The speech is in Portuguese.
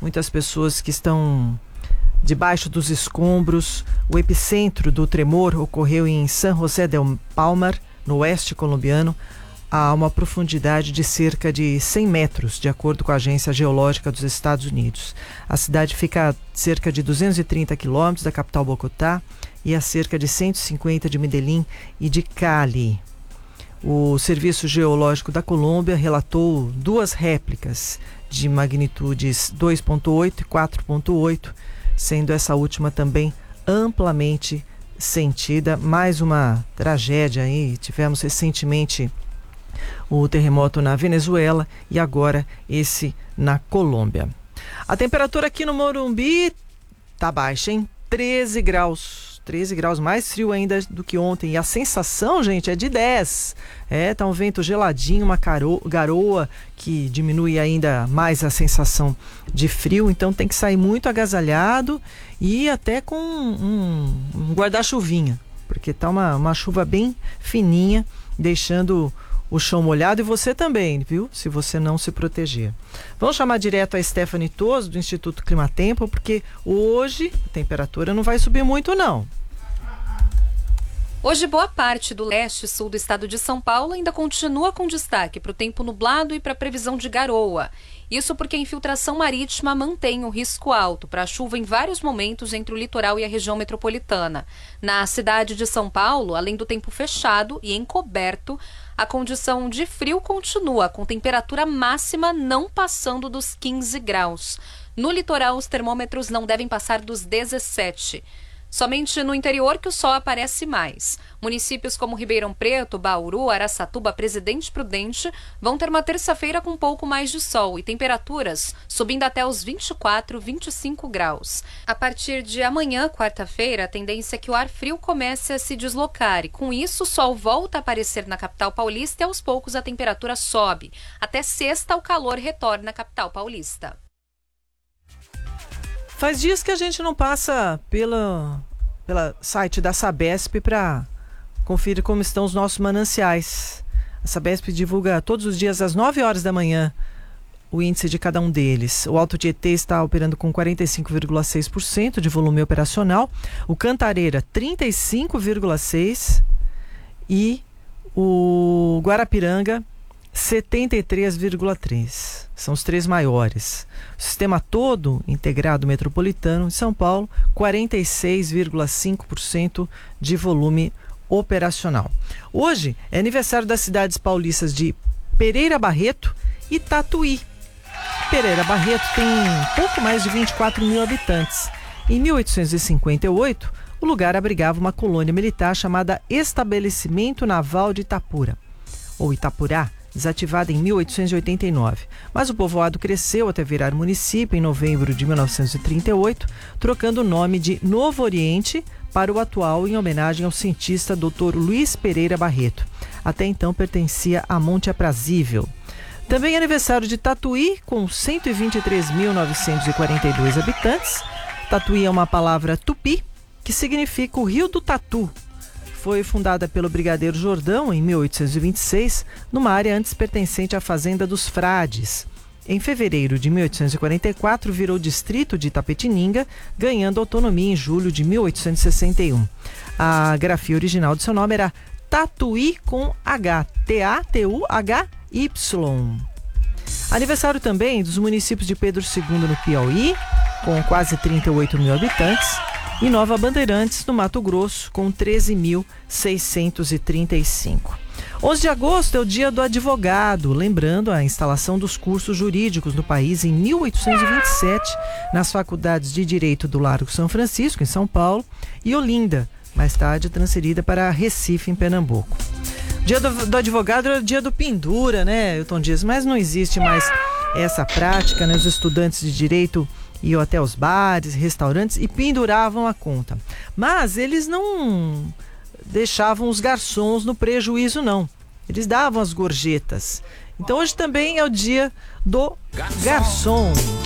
muitas pessoas que estão debaixo dos escombros. O epicentro do tremor ocorreu em San José del Palmar, no oeste colombiano, a uma profundidade de cerca de 100 metros, de acordo com a Agência Geológica dos Estados Unidos. A cidade fica a cerca de 230 quilômetros da capital Bogotá e a cerca de 150 de Medellín e de Cali. O Serviço Geológico da Colômbia relatou 2 réplicas de magnitudes 2,8 e 4,8, sendo essa última também amplamente sentida. Mais uma tragédia aí. Tivemos recentemente o terremoto na Venezuela e agora esse na Colômbia. A temperatura aqui no Morumbi tá baixa, hein? 13 graus. 13 graus, mais frio ainda do que ontem. E a sensação, gente, é de 10. Tá um vento geladinho, uma garoa que diminui ainda mais a sensação de frio. Então tem que sair muito agasalhado e até com um guarda-chuvinha, porque tá uma chuva bem fininha, deixando o chão molhado, e você também, viu? Se você não se proteger. Vamos chamar direto a Stephanie Toso, do Instituto Climatempo, porque hoje a temperatura não vai subir muito, não. Hoje, boa parte do leste e sul do estado de São Paulo ainda continua com destaque para o tempo nublado e para a previsão de garoa. Isso porque a infiltração marítima mantém o risco alto para chuva em vários momentos entre o litoral e a região metropolitana. Na cidade de São Paulo, além do tempo fechado e encoberto, a condição de frio continua, com temperatura máxima não passando dos 15 graus. No litoral, os termômetros não devem passar dos 17. Somente no interior que o sol aparece mais. Municípios como Ribeirão Preto, Bauru, Araçatuba, Presidente Prudente vão ter uma terça-feira com um pouco mais de sol e temperaturas subindo até os 24, 25 graus. A partir de amanhã, quarta-feira, a tendência é que o ar frio comece a se deslocar e, com isso, o sol volta a aparecer na capital paulista e, aos poucos, a temperatura sobe. Até sexta, o calor retorna à capital paulista. Faz dias que a gente não passa pela site da Sabesp para conferir como estão os nossos mananciais. A Sabesp divulga todos os dias às 9 horas da manhã o índice de cada um deles. O Alto Tietê está operando com 45,6% de volume operacional, o Cantareira 35,6% e o Guarapiranga 73,3%. São os 3 maiores. O sistema todo integrado metropolitano de São Paulo, 46,5% de volume operacional. Hoje é aniversário das cidades paulistas de Pereira Barreto e Tatuí. Pereira Barreto tem pouco mais de 24 mil habitantes. Em 1858, o lugar abrigava uma colônia militar chamada Estabelecimento Naval de Itapura, ou Itapurá, desativada em 1889. Mas o povoado cresceu até virar município em novembro de 1938, trocando o nome de Novo Oriente para o atual, em homenagem ao cientista Dr. Luiz Pereira Barreto. Até então pertencia a Monte Aprazível. Também é aniversário de Tatuí, com 123.942 habitantes. Tatuí é uma palavra tupi, que significa o Rio do Tatu. Foi fundada pelo Brigadeiro Jordão em 1826, numa área antes pertencente à Fazenda dos Frades. Em fevereiro de 1844, virou distrito de Itapetininga, ganhando autonomia em julho de 1861. A grafia original de seu nome era Tatuí com H, T-A-T-U-H-Y. Aniversário também dos municípios de Pedro II no Piauí, com quase 38 mil habitantes, e Nova Bandeirantes, no Mato Grosso, com 13.635. 11 de agosto é o Dia do Advogado, lembrando a instalação dos cursos jurídicos no país em 1827, nas faculdades de Direito do Largo São Francisco, em São Paulo, e Olinda, mais tarde transferida para Recife, em Pernambuco. Dia do Advogado é o dia do pendura, né, Elton Dias? Mas não existe mais essa prática, né? Os estudantes de Direito iam até os bares, restaurantes e penduravam a conta. Mas eles não deixavam os garçons no prejuízo, não. Eles davam as gorjetas. Então hoje também é o dia do garçom.